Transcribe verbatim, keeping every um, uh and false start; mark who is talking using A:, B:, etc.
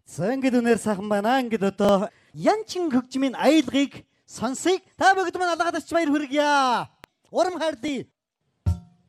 A: За ингээд үнээр сайхан байна. Ингээд одоо янчин хөгжмийн аялгыг сонсыг та бүгд маань алгаад очиж баяр хүргье. Урам хайрлаа.